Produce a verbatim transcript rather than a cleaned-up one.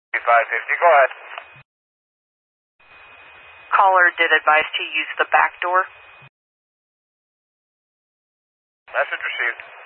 five fifty, go ahead. Caller did advise to use the back door. Message received.